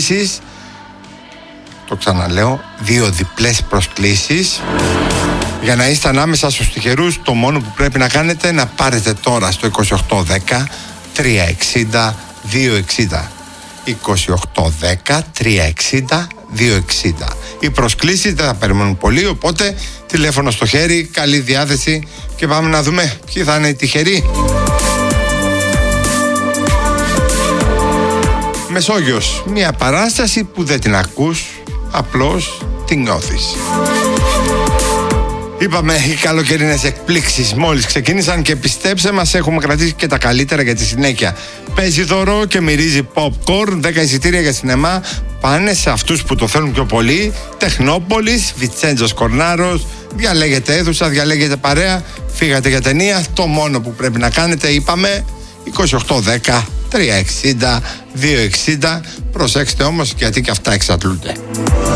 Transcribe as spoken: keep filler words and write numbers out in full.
προσκλήσεις. Το ξαναλέω, δύο διπλές προσκλήσεις για να είστε ανάμεσα στους τυχερούς. Το μόνο που πρέπει να κάνετε να πάρετε τώρα στο είκοσι οκτώ δέκα τριακόσια εξήντα διακόσια εξήντα είκοσι οκτώ δέκα τριακόσια εξήντα διακόσια εξήντα. Οι προσκλήσεις δεν θα περιμένουν πολύ, οπότε τηλέφωνο στο χέρι, καλή διάθεση και πάμε να δούμε ποιοι θα είναι οι τυχεροί. Μεσόγειος, μια παράσταση που δεν την ακούς, απλώς την νιώθεις. Είπαμε, οι καλοκαιρινές εκπλήξεις μόλις ξεκίνησαν και πιστέψτε μας, έχουμε κρατήσει και τα καλύτερα για τη συνέχεια. Παίζει δώρο και μυρίζει popcorn, δέκα εισιτήρια για σινεμά πάνε σε αυτούς που το θέλουν πιο πολύ. Τεχνόπολης, Βιτσέντζος Κορνάρος, διαλέγετε αίθουσα, διαλέγετε παρέα, φύγατε για ταινία. Το μόνο που πρέπει να κάνετε, είπαμε, είκοσι οκτώ δέκα τριακόσια εξήντα διακόσια εξήντα. Προσέξτε όμως, γιατί και αυτά εξαντλούνται.